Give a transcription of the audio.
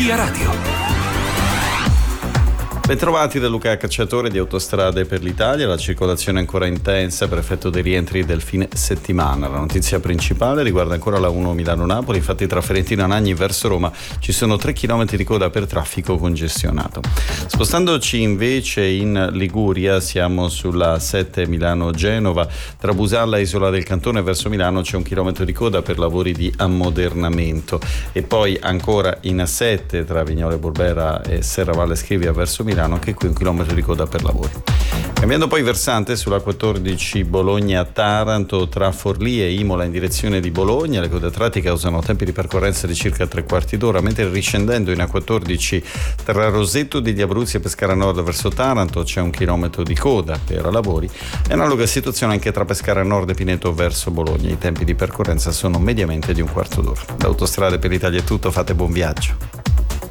Via Radio. Bentrovati da Luca Cacciatore di Autostrade per l'Italia. La circolazione è ancora intensa per effetto dei rientri del fine settimana. La notizia principale riguarda ancora la 1 Milano-Napoli. Infatti tra Ferentina Nagni verso Roma ci sono 3 km di coda per traffico congestionato. Spostandoci invece in Liguria, siamo sulla 7 Milano-Genova. Tra Busalla e Isola del Cantone verso Milano c'è 1 chilometro di coda per lavori di ammodernamento. E poi ancora in A7 tra Vignale Borbera e Serravalle Scrivia verso Milano, anche qui 1 chilometro di coda per lavori. Cambiando poi versante sulla 14 Bologna-Taranto tra Forlì e Imola in direzione di Bologna, le code tra causano tempi di percorrenza di circa 3/4 d'ora, mentre riscendendo in A14 tra Rosetto degli Abruzzi e Pescara Nord verso Taranto c'è 1 chilometro di coda per lavori. E analoga situazione anche tra Pescara Nord e Pineto verso Bologna, i tempi di percorrenza sono mediamente di 1/4 d'ora. Da Autostrade per l'Italia è tutto, fate buon viaggio.